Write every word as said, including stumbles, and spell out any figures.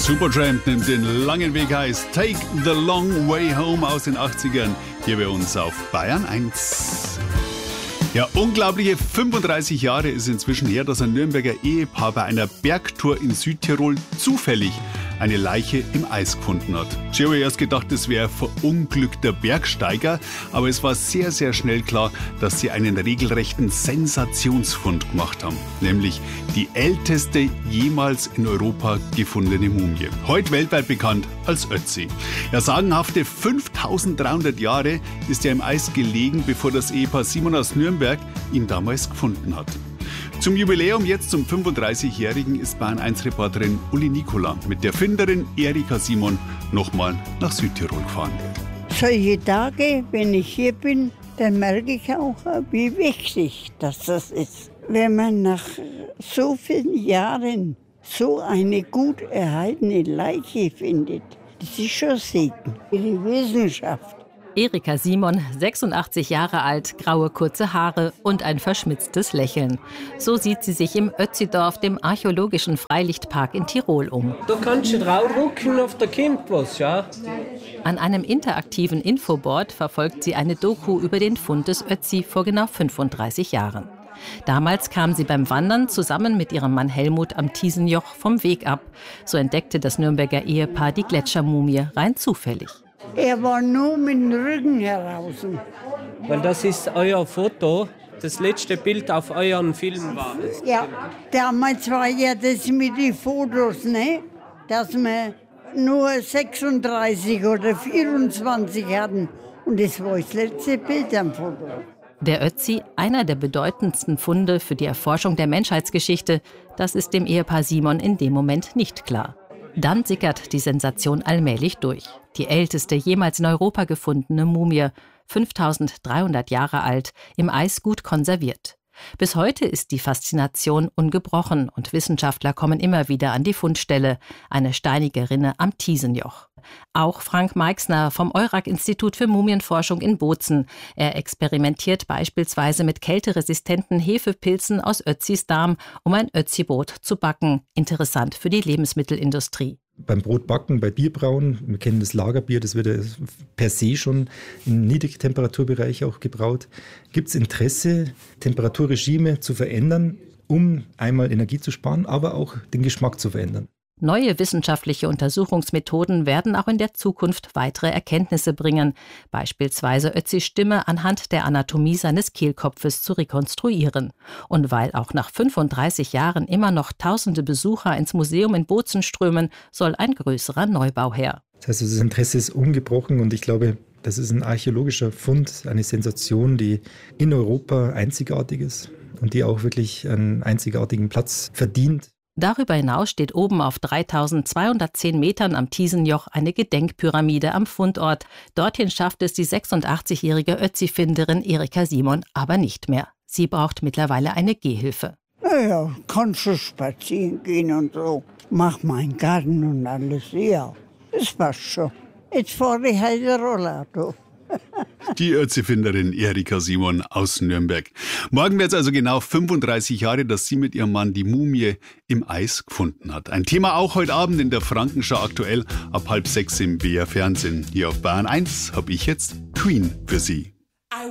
Supertramp nimmt den langen Weg, heißt Take the Long Way Home aus den achtzigern, hier bei uns auf Bayern eins. Ja, unglaubliche fünfunddreißig Jahre ist inzwischen her, dass ein Nürnberger Ehepaar bei einer Bergtour in Südtirol zufällig eine Leiche im Eis gefunden hat. Ich habe erst gedacht, es wäre ein verunglückter Bergsteiger, aber es war sehr, sehr schnell klar, dass sie einen regelrechten Sensationsfund gemacht haben. Nämlich die älteste jemals in Europa gefundene Mumie. Heute weltweit bekannt als Ötzi. Ja, sagenhafte fünftausenddreihundert Jahre ist er im Eis gelegen, bevor das Ehepaar Simon aus Nürnberg ihn damals gefunden hat. Zum Jubiläum, jetzt zum fünfunddreißigjährigen, ist Bayern eins Reporterin Uli Nikola mit der Finderin Erika Simon nochmal nach Südtirol gefahren. Solche Tage, wenn ich hier bin, dann merke ich auch, wie wichtig das ist. Wenn man nach so vielen Jahren so eine gut erhaltene Leiche findet, das ist schon Segen für die Wissenschaft. Erika Simon, sechsundachtzig Jahre alt, graue kurze Haare und ein verschmitztes Lächeln. So sieht sie sich im Ötzidorf, dem archäologischen Freilichtpark in Tirol, um. Da kannst du draufrucken auf der Kind was, ja? An einem interaktiven Infoboard verfolgt sie eine Doku über den Fund des Ötzi vor genau fünfunddreißig Jahren. Damals kam sie beim Wandern zusammen mit ihrem Mann Helmut am Tiesenjoch vom Weg ab. So entdeckte das Nürnberger Ehepaar die Gletschermumie rein zufällig. Er war nur mit dem Rücken heraus. Weil das ist euer Foto, das letzte Bild auf euren Film war. Ja, damals war ja das mit den Fotos, ne? Dass wir nur sechsunddreißig oder vierundzwanzig hatten. Und das war das letzte Bild am Foto. Der Ötzi, einer der bedeutendsten Funde für die Erforschung der Menschheitsgeschichte, das ist dem Ehepaar Simon in dem Moment nicht klar. Dann sickert die Sensation allmählich durch. Die älteste jemals in Europa gefundene Mumie, fünftausenddreihundert Jahre alt, im Eis gut konserviert. Bis heute ist die Faszination ungebrochen und Wissenschaftler kommen immer wieder an die Fundstelle, eine steinige Rinne am Tiesenjoch. Auch Frank Meixner vom Eurac-Institut für Mumienforschung in Bozen. Er experimentiert beispielsweise mit kälteresistenten Hefepilzen aus Ötzis Darm, um ein Ötzi-Brot zu backen. Interessant für die Lebensmittelindustrie. Beim Brotbacken, bei Bierbrauen, wir kennen das Lagerbier, das wird ja per se schon im Niedrigtemperaturbereich auch gebraut. Gibt es Interesse, Temperaturregime zu verändern, um einmal Energie zu sparen, aber auch den Geschmack zu verändern? Neue wissenschaftliche Untersuchungsmethoden werden auch in der Zukunft weitere Erkenntnisse bringen, beispielsweise Ötzis Stimme anhand der Anatomie seines Kehlkopfes zu rekonstruieren. Und weil auch nach fünfunddreißig Jahren immer noch tausende Besucher ins Museum in Bozen strömen, soll ein größerer Neubau her. Das heißt, das Interesse ist ungebrochen und ich glaube, das ist ein archäologischer Fund, eine Sensation, die in Europa einzigartig ist und die auch wirklich einen einzigartigen Platz verdient. Darüber hinaus steht oben auf dreitausendzweihundertzehn Metern am Tiesenjoch eine Gedenkpyramide am Fundort. Dorthin schafft es die sechsundachtzigjährige Ötzi-Finderin Erika Simon aber nicht mehr. Sie braucht mittlerweile eine Gehhilfe. Naja, kannst du spazieren gehen und so. Mach meinen Garten und alles, ja. Das passt schon. Jetzt fahre ich halt Rollator. Die Ötzi-Finderin Erika Simon aus Nürnberg. Morgen wird es also genau fünfunddreißig Jahre, dass sie mit ihrem Mann die Mumie im Eis gefunden hat. Ein Thema auch heute Abend in der Frankenschau aktuell ab halb sechs im B R Fernsehen. Hier auf Bayern eins habe ich jetzt Queen für Sie.